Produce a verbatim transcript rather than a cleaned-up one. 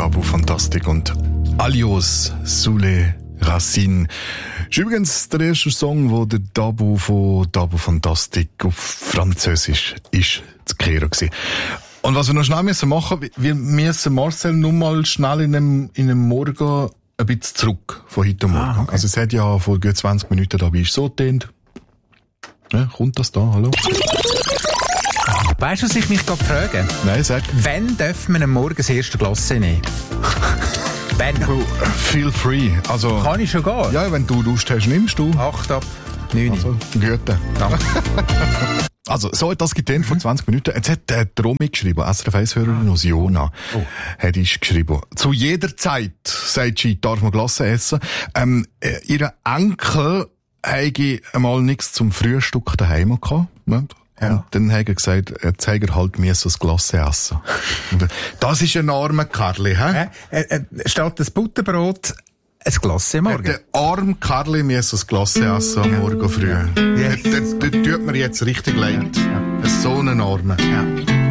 Dabo Fantastic und Alios Soule Racine. Ist übrigens der erste Song, wo der Dabo von Dabo Fantastic auf Französisch ist zu hören war. Und was wir noch schnell müssen machen, wir müssen Marcel nur mal schnell in einem, in einem Morgen ein bisschen zurück von heute Morgen. Ah, okay. Also es hat ja vor gut zwanzig Minuten da, wie ist so getönt. Ja, kommt das da? Hallo? Weißt du, was ich mich gerade frage? Nein, sag. Wann dürfen wir am Morgen das erste Glas nehmen? Wenn? Feel free. Also, kann ich schon gehen? Ja, wenn du Lust hast, nimmst du. Acht ab neun. Also, Güte. Danke. Also, so hat das getan vor zwanzig Minuten. Jetzt hat der Romy geschrieben, S R F eins-Hörerin aus Jona, oh. hat ich geschrieben. Zu jeder Zeit, sagt sie, darf man Glasse essen. Ähm, äh, ihre Enkel habe einmal nichts zum Frühstück daheim gehabt. Ne? Ja. Und dann hat er gesagt, jetzt hat er halt mir so ein Glasse essen. Das ist ein armer Karli, hä? Äh, äh, statt das Butterbrot, ein Glasse am Morgen. Der arme Karli muss ein Glasse essen am Morgen früh. Ja. Das tut mir jetzt richtig leid. Ja. So einen Armen. Ja.